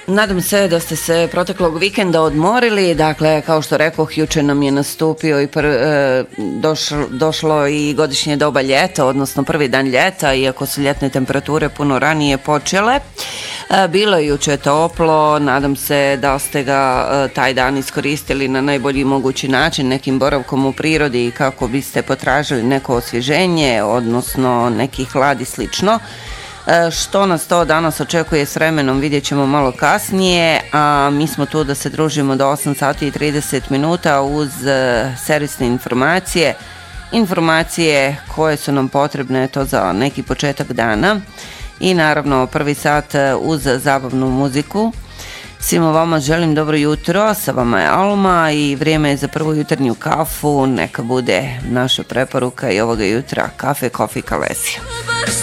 Nadam se da ste se proteklog vikenda odmorili, dakle kao što rekoh jučer nam je nastupio i došlo i godišnje doba ljeta, odnosno prvi dan ljeta, iako su ljetne temperature puno ranije počele. Bilo je jučer toplo, nadam se da ste ga taj dan iskoristili na najbolji mogući način nekim boravkom u prirodi kako biste potražili neko osvježenje, odnosno neki hlad i slično. Što nas to danas očekuje s vremenom vidjet ćemo malo kasnije, a mi smo tu da se družimo do 8 sati i 30 minuta uz servisne informacije koje su nam potrebne to za neki početak dana i naravno prvi sat uz zabavnu muziku. Svima vama želim dobro jutro, sa vama je Alma i vrijeme je za prvu jutarnju kafu, neka bude naša preporuka i ovoga jutra kafe, kofi, kalesija.